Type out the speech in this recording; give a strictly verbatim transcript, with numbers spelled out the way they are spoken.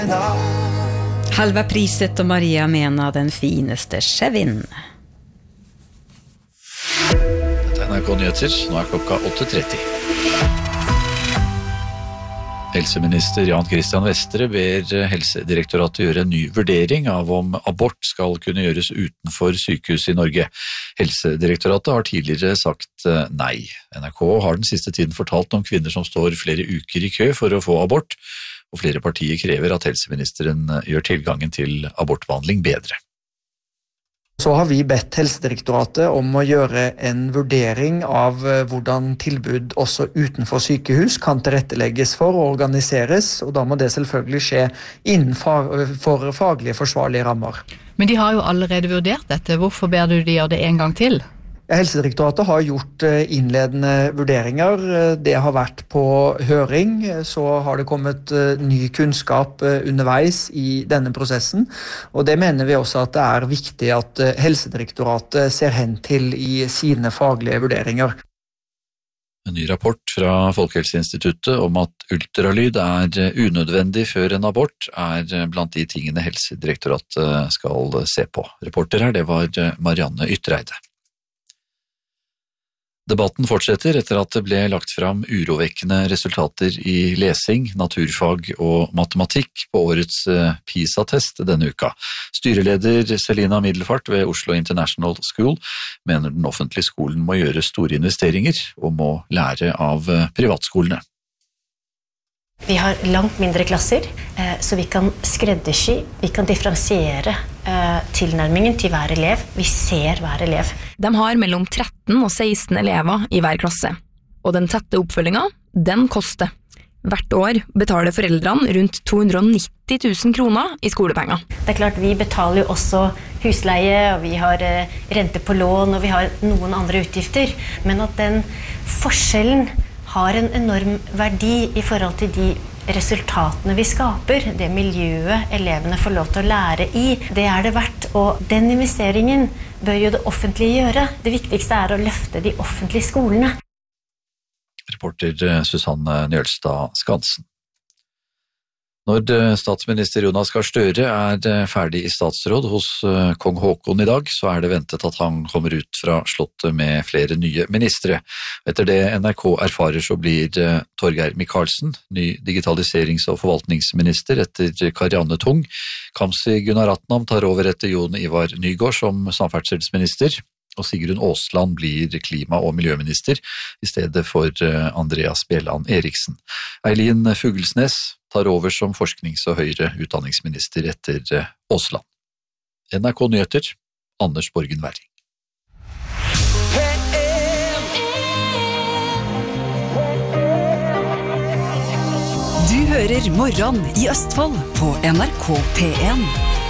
Halva priset och Maria menar den finaste chevin. Dette er N R K Nyheter, nå er klokka åtte tretti. Helseminister Jan Christian Vestre ber Helsedirektoratet gjøre en ny vurdering av om abort skal kunne gjøres utenfor sykehus i Norge. Helsedirektoratet har tidligere sagt nei. N R K har den siste tiden fortalt om kvinner som står flere uker i kø for å få abort, og flere partier krever at helseministeren gjør tilgangen til abortbehandling bedre. Så har vi bedt Helsedirektoratet om å gjøre en vurdering av hvordan tilbud også utenfor sykehus kan tilrettelegges for og organiseres, og da må det selvfølgelig skje innenfor faglige forsvarlige rammer. Men de har jo allerede vurdert dette. Hvorfor ber du de gjøre det en gang til? Helsedirektoratet har gjort innledende vurderinger. Det har vært på høring, så har det kommet ny kunnskap underveis i denne prosessen, og det mener vi også at det er viktig at Helsedirektoratet ser hen til i sine faglige vurderinger. En ny rapport fra Folkehelseinstituttet om at ultralyd er unødvendig før en abort er blant de tingene Helsedirektoratet skal se på. Reporter her, det var Marianne Ytreide. Debatten fortsetter etter at det ble lagt fram urovekkende resultater i lesing, naturfag og matematikk på årets PISA-test denne uka. Styreleder Selina Middelfart ved Oslo International School mener den offentlige skolen må gjøre store investeringer og må lære av privatskolene. Vi har langt mindre klasser, så vi kan skreddersy, vi kan differensiere tilnærmingen til hver elev. Vi ser hver elev. De har mellom tretten og seksten elever i hver klasse, og den tette oppfølgingen, den koster. Hvert år betaler foreldrene rundt to hundre og nitti tusen kroner i skolepenger. Det er klart, vi betaler jo også husleie, og vi har rente på lån, og vi har noen andre utgifter, men at den forskjellen har en enorm verdi i forhold til de resultatene vi skaper, det miljøet elevene får lov til å lære i, det er det verdt, og den investeringen bør jo det offentlige gjøre. Det viktigste er å løfte de offentlige skolene. Reporter Susanne Njølstad Skansen. Når statsminister Jonas Gahr Støre er ferdig i statsråd hos kong Håkon i dag, så er det ventet at han kommer ut fra slottet med flere nye ministre. Etter det N R K erfarer så blir Torgeir Micaelsen ny digitaliserings- og forvaltningsminister etter Karianne Tung. Kamzy Gunaratnam tar over etter Jon Ivar Nygård som samferdselsminister, og Sigrun Aasland blir klima- og miljøminister i stedet for Andreas Bjelland Eriksen. Eileen Fuglesnes tar over som forsknings- og høyere utdanningsminister etter Aasland. N R K Nyheter, Anders Borgen Werring. Du hører Morgen i Østfold på N R K P en.